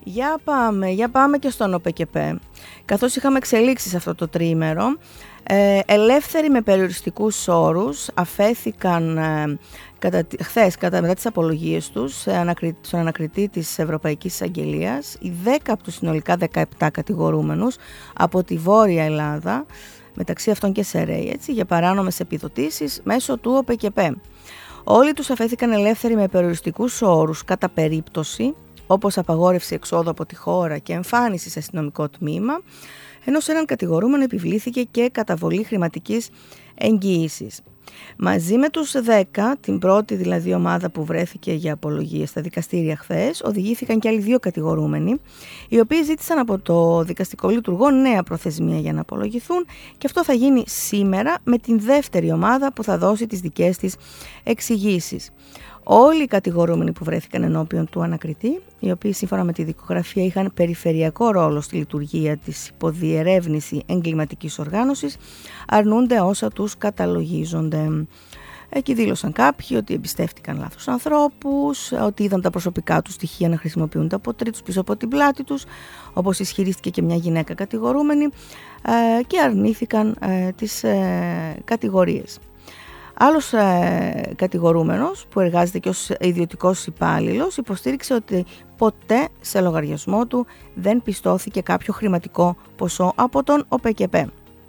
Για πάμε και στον ΟΠΕΚΕΠΕ. Καθώς είχαμε εξελίξεις αυτό το τριήμερο, ελεύθεροι με περιοριστικούς όρους αφέθηκαν χθες μετά τις απολογίες τους στον ανακριτή της Ευρωπαϊκής Εισαγγελίας οι 10 από τους συνολικά 17 κατηγορούμενους από τη Βόρεια Ελλάδα, μεταξύ αυτών και ΣΕΡΕΙ, για παράνομες επιδοτήσεις μέσω του ΟΠΕΚΕΠΕ. Όλοι τους αφέθηκαν ελεύθεροι με περιοριστικούς όρους κατά περίπτωση, όπως απαγόρευση εξόδου από τη χώρα και εμφάνιση σε αστυνομικό τμήμα, ενώ σε έναν κατηγορούμενο επιβλήθηκε και καταβολή χρηματικής εγγύησης. Μαζί με τους 10, την πρώτη δηλαδή ομάδα που βρέθηκε για απολογίες στα δικαστήρια χθες, οδηγήθηκαν και άλλοι 2 κατηγορούμενοι, οι οποίοι ζήτησαν από το δικαστικό λειτουργό νέα προθεσμία για να απολογηθούν, και αυτό θα γίνει σήμερα με την δεύτερη ομάδα που θα δώσει τις δικές της εξηγήσεις. Όλοι οι κατηγορούμενοι που βρέθηκαν ενώπιον του ανακριτή, οι οποίοι σύμφωνα με τη δικογραφία είχαν περιφερειακό ρόλο στη λειτουργία της υποδιερεύνηση εγκληματικής οργάνωσης, αρνούνται όσα τους καταλογίζονται. Εκεί δήλωσαν κάποιοι ότι εμπιστεύτηκαν λάθος ανθρώπους, ότι είδαν τα προσωπικά τους στοιχεία να χρησιμοποιούνται από τρίτους πίσω από την πλάτη τους, όπως ισχυρίστηκε και μια γυναίκα κατηγορούμενη, και αρνήθηκαν τις κατηγορίες. Άλλος κατηγορούμενος που εργάζεται και ως ιδιωτικός υπάλληλος υποστήριξε ότι ποτέ σε λογαριασμό του δεν πιστώθηκε κάποιο χρηματικό ποσό από τον ΟΠΕΚΕΠΕ.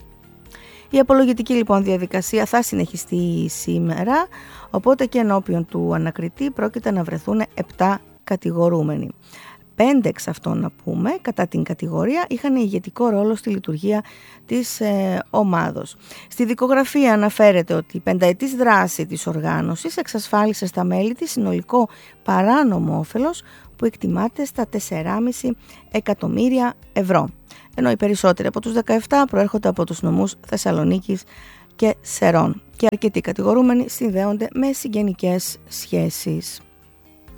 Η απολογητική λοιπόν διαδικασία θα συνεχιστεί σήμερα, οπότε και ενώπιον του ανακριτή πρόκειται να βρεθούν 7 κατηγορούμενοι. 5 εξ αυτών, να πούμε, κατά την κατηγορία είχαν ηγετικό ρόλο στη λειτουργία της ομάδος. Στη δικογραφία αναφέρεται ότι η πενταετής δράση της οργάνωσης εξασφάλισε στα μέλη της συνολικό παράνομο όφελος που εκτιμάται στα 4,5 εκατομμύρια ευρώ. Ενώ οι περισσότεροι από τους 17 προέρχονται από τους νομούς Θεσσαλονίκης και Σερών και αρκετοί κατηγορούμενοι συνδέονται με συγγενικές σχέσεις.